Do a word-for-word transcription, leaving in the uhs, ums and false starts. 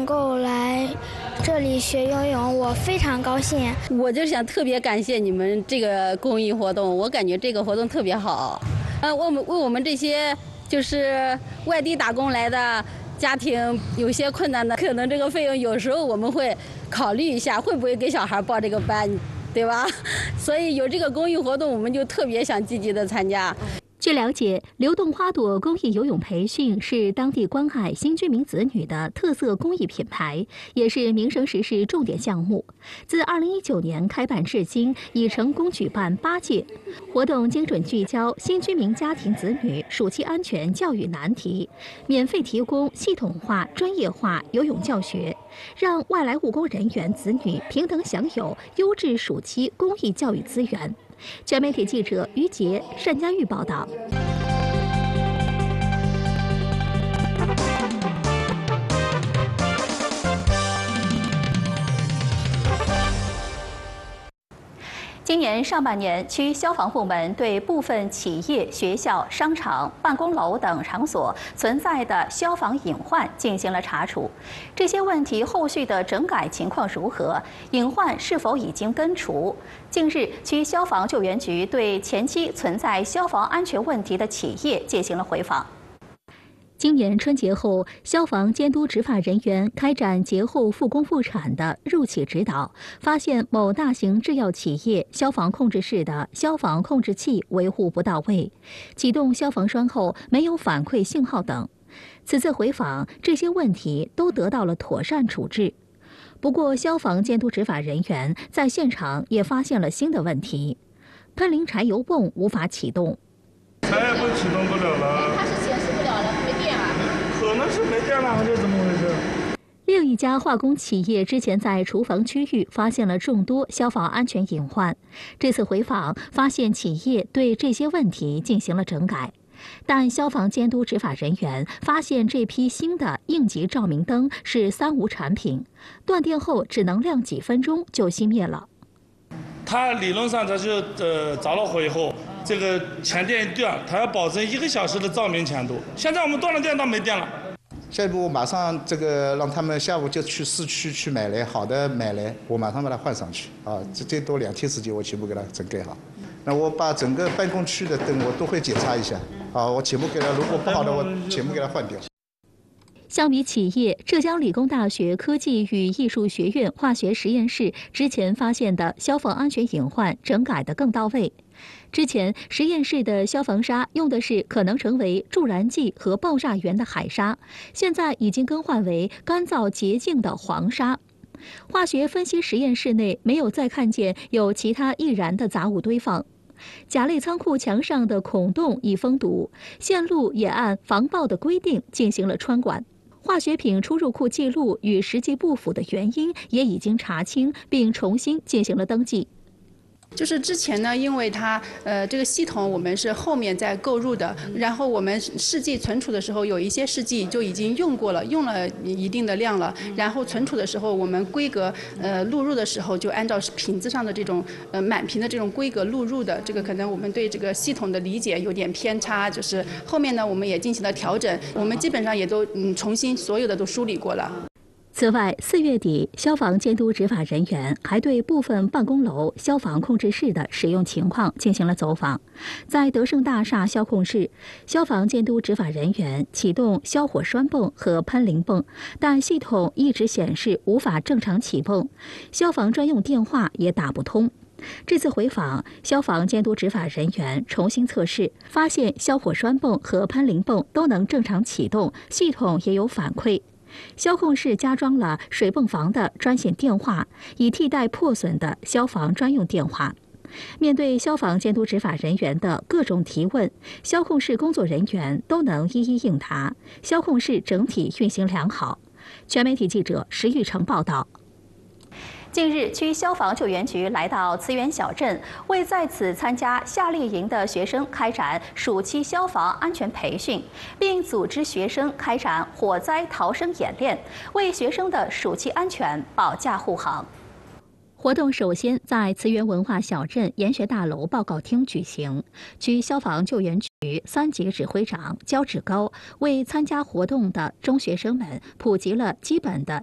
能够来这里学游泳，我非常高兴。 我就想特别感谢你们这个公益活动，我感觉这个活动特别好。呃，我们为我们这些就是外地打工来的家庭有些困难的，可能这个费用有时候我们会考虑一下，会不会给小孩报这个班，对吧？所以有这个公益活动，我们就特别想积极的参加。 据了解，流动花朵公益游泳培训是当地关爱新居民子女的特色公益品牌，也是民生实事重点项目。自二零一九年开办至今，已成功举办八届。活动精准聚焦新居民家庭子女暑期安全教育难题，免费提供系统化、专业化游泳教学，让外来务工人员子女平等享有优质暑期公益教育资源。全媒体记者于杰、单佳玉报道。今年上半年，区消防部门对部分企业、学校、商场、办公楼等场所存在的消防隐患进行了查处。这些问题后续的整改情况如何？隐患是否已经根除？近日，区消防救援局对前期存在消防安全问题的企业进行了回访。今年春节后，消防监督执法人员开展节后复工复产的入企指导，发现某大型制药企业消防控制室的消防控制器维护不到位，启动消防栓后没有反馈信号等。此次回访，这些问题都得到了妥善处置。不过，消防监督执法人员在现场也发现了新的问题：喷淋柴油泵无法启动， 柴油泵启动不了了。可能是没电了，还是怎么回事？ 另一家化工企业之前在厨房区域发现了众多消防安全隐患，这次回访发现企业对这些问题进行了整改，但消防监督执法人员发现这批新的应急照明灯是三无产品，断电后只能亮几分钟就熄灭了。 它理论上它是呃着了火以后，这个前电一断，它要保证一个小时的照明强度。现在我们断了电到没电了。 下一步我马上这个让他们下午就去市区去买来好的买来，我马上把它换上去啊，这最多两天时间我全部给它整改好。那我把整个办公区的灯我都会检查一下，啊，我全部给它，如果不好的我全部给它换掉。 相比企业，浙江理工大学科技与艺术学院化学实验室之前发现的消防安全隐患整改得更到位。之前实验室的消防沙用的是可能成为助燃剂和爆炸源的海沙，现在已经更换为干燥洁净的黄沙。化学分析实验室内没有再看见有其他易燃的杂物堆放。甲类仓库墙上的孔洞已封堵，线路也按防爆的规定进行了穿管。化学品出入库记录与实际不符的原因也已经查清，并重新进行了登记。 就是之前呢，因为它呃这个系统我们是后面再购入的，然后我们试剂存储的时候有一些试剂就已经用过了，用了一定的量了，然后存储的时候我们规格呃录入的时候就按照瓶子上的这种呃满瓶的这种规格录入的，这个可能我们对这个系统的理解有点偏差，就是后面呢我们也进行了调整，我们基本上也都嗯重新所有的都梳理过了。 此外，四月底，消防监督执法人员还对部分办公楼消防控制室的使用情况进行了走访。在德胜大厦消控室，消防监督执法人员启动消火栓泵和喷淋泵，但系统一直显示无法正常启动，消防专用电话也打不通。这次回访，消防监督执法人员重新测试，发现消火栓泵和喷淋泵都能正常启动，系统也有反馈。消控室加装了水泵房的专线电话，以替代破损的消防专用电话。面对消防监督执法人员的各种提问，消控室工作人员都能一一应答，消控室整体运行良好。全媒体记者石玉成报道。近日，区消防救援局来到慈源小镇，为在此参加夏令营的学生开展暑期消防安全培训，并组织学生开展火灾逃生演练，为学生的暑期安全保驾护航。活动首先在慈源文化小镇研学大楼报告厅举行，区消防救援局三级指挥长焦志高为参加活动的中学生们普及了基本的